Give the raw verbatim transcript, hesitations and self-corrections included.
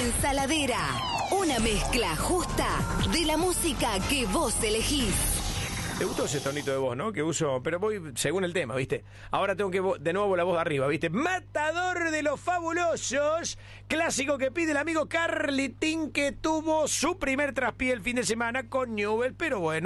Ensaladera. Una mezcla justa de la música que vos elegís. Te gustó ese tonito de voz, ¿no? Que uso, pero voy según el tema, ¿viste? Ahora tengo que vo- de nuevo la voz de arriba, ¿viste? Matador de los Fabulosos, clásico que pide el amigo Carlitín, que tuvo su primer traspié el fin de semana con Newell, pero bueno.